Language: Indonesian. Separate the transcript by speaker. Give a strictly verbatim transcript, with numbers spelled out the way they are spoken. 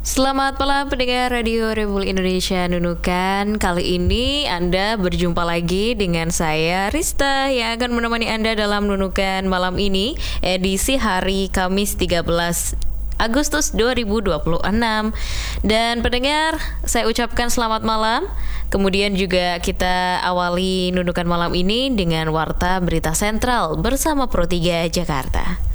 Speaker 1: Selamat malam pendengar Radio Republik Indonesia Nunukan. Kali ini Anda berjumpa lagi dengan saya Rista yang akan menemani Anda dalam Nunukan malam ini, edisi hari Kamis tiga belas Agustus dua ribu dua puluh enam. Dan pendengar, saya ucapkan selamat malam. Kemudian juga kita awali Nunukan malam ini dengan Warta Berita Sentral bersama Pro tiga Jakarta.